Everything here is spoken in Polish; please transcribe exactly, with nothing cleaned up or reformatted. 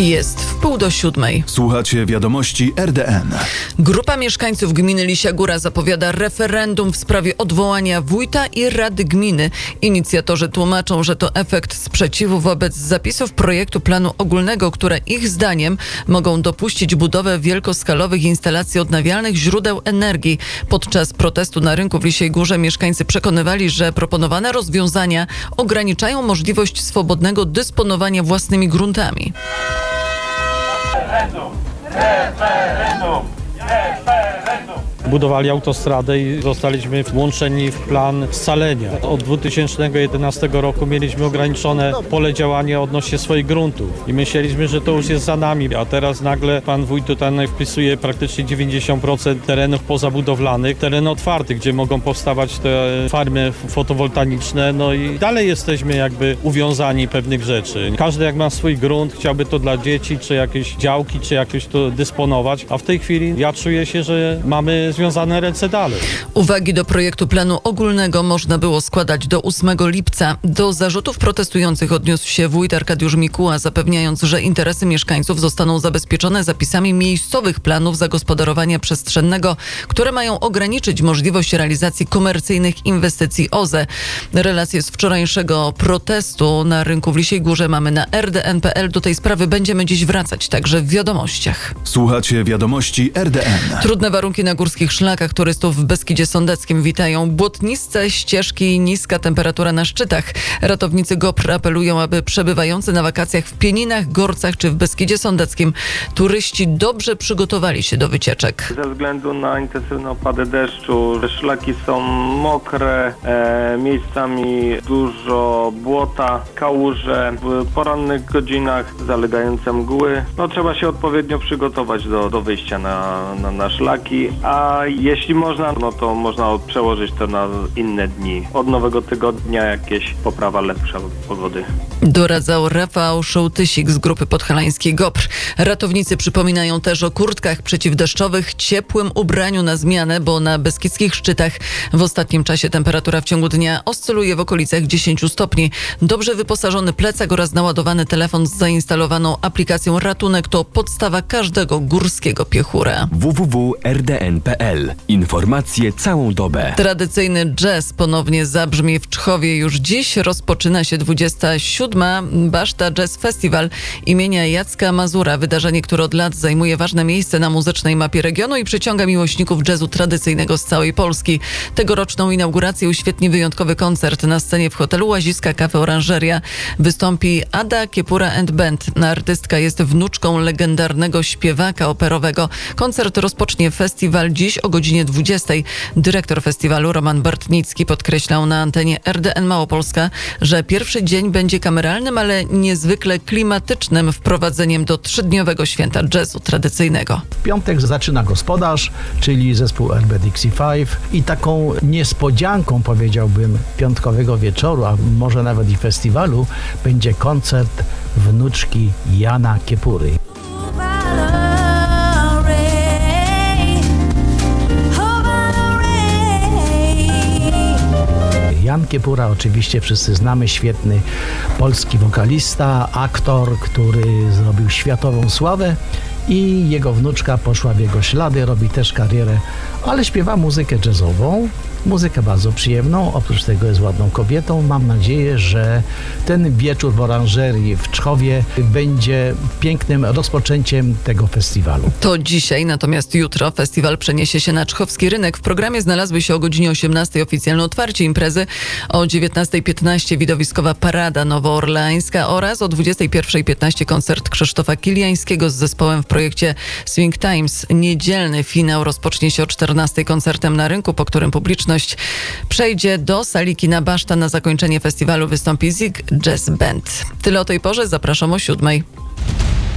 Jest w pół do siódmej. Słuchacie wiadomości R D N. Grupa mieszkańców gminy Lisia Góra zapowiada referendum w sprawie odwołania wójta i rady gminy. Inicjatorzy tłumaczą, że to efekt sprzeciwu wobec zapisów projektu planu ogólnego, które ich zdaniem mogą dopuścić budowę wielkoskalowych instalacji odnawialnych źródeł energii. Podczas protestu na rynku w Lisiej Górze mieszkańcy przekonywali, że proponowane rozwiązania ograniczają możliwość swobodnego dysponowania własnymi gruntami. Referendum! Referendum! Referendum! Budowali autostradę i zostaliśmy włączeni w plan scalenia. Od dwa tysiące jedenastego roku mieliśmy ograniczone pole działania odnośnie swoich gruntów i myśleliśmy, że to już jest za nami, a teraz nagle pan wójt tutaj wpisuje praktycznie dziewięćdziesiąt procent terenów pozabudowlanych, tereny otwarte, gdzie mogą powstawać te farmy fotowoltaiczne, no i dalej jesteśmy jakby uwiązani pewnych rzeczy. Każdy jak ma swój grunt, chciałby to dla dzieci, czy jakieś działki, czy jakoś to dysponować, a w tej chwili ja czuję się, że mamy związane ręce dalej. Uwagi do projektu planu ogólnego można było składać do ósmego lipca. Do zarzutów protestujących odniósł się wójt Arkadiusz Mikuła, zapewniając, że interesy mieszkańców zostaną zabezpieczone zapisami miejscowych planów zagospodarowania przestrzennego, które mają ograniczyć możliwość realizacji komercyjnych inwestycji O Z E. Relacje z wczorajszego protestu na rynku w Lisiej Górze mamy na R D N kropka P L. Do tej sprawy będziemy dziś wracać, także w wiadomościach. Słuchacie wiadomości R D N. Trudne warunki na górskich szlakach turystów w Beskidzie Sądeckim witają błotniste ścieżki i niska temperatura na szczytach. Ratownicy G O P R apelują, aby przebywający na wakacjach w Pieninach, Gorcach czy w Beskidzie Sądeckim turyści dobrze przygotowali się do wycieczek. Ze względu na intensywne opady deszczu szlaki są mokre, e, miejscami dużo błota, kałuże, w porannych godzinach zalegające mgły. No, trzeba się odpowiednio przygotować do, do wyjścia na, na, na szlaki, a jeśli można, no to można przełożyć to na inne dni. Od nowego tygodnia jakieś poprawa lepsza pogody. Doradzał Rafał Szołtysik z grupy podhalańskiej G O P R. Ratownicy przypominają też o kurtkach przeciwdeszczowych, ciepłym ubraniu na zmianę, bo na beskidzkich szczytach w ostatnim czasie temperatura w ciągu dnia oscyluje w okolicach dziesięć stopni. Dobrze wyposażony plecak oraz naładowany telefon z zainstalowaną aplikacją Ratunek to podstawa każdego górskiego piechura. w w w kropka r d n kropka p l. Informacje całą dobę. Tradycyjny jazz ponownie zabrzmi w Czchowie już dziś. Rozpoczyna się dwudziesta siódma Baszta Jazz Festival imienia Jacka Mazura. Wydarzenie, które od lat zajmuje ważne miejsce na muzycznej mapie regionu i przyciąga miłośników jazzu tradycyjnego z całej Polski. Tegoroczną inaugurację uświetni wyjątkowy koncert. Na scenie w hotelu Łaziska Cafe Oranżeria wystąpi Ada Kiepura and Band. Artystka jest wnuczką legendarnego śpiewaka operowego. Koncert rozpocznie festiwal dziś o godzinie dwudziestej. Dyrektor festiwalu Roman Bartnicki podkreślał na antenie R D N Małopolska, że pierwszy dzień będzie kameralnym, ale niezwykle klimatycznym wprowadzeniem do trzydniowego święta jazzu tradycyjnego. W piątek zaczyna gospodarz, czyli zespół R B Dixie pięć i taką niespodzianką, powiedziałbym, piątkowego wieczoru, a może nawet i festiwalu, będzie koncert wnuczki Jana Kiepury. Jan Kiepura oczywiście wszyscy znamy, świetny polski wokalista, aktor, który zrobił światową sławę i jego wnuczka poszła w jego ślady, robi też karierę, ale śpiewa muzykę jazzową, muzykę bardzo przyjemną, oprócz tego jest ładną kobietą. Mam nadzieję, że ten wieczór w oranżerii w Czchowie będzie pięknym rozpoczęciem tego festiwalu. To dzisiaj, natomiast jutro festiwal przeniesie się na czchowski rynek. W programie znalazły się o godzinie osiemnastej oficjalne otwarcie imprezy, o dziewiętnasta piętnaście widowiskowa parada nowoorleańska oraz o dwudziesta pierwsza piętnaście koncert Krzysztofa Kiliańskiego z zespołem w projekcie Swing Times. Niedzielny finał rozpocznie się o czternastej koncertem na rynku, po którym publiczność przejdzie do sali kina Baszta. Na zakończenie festiwalu wystąpi Zig Jazz Band. Tyle o tej porze, zapraszam o siódmej.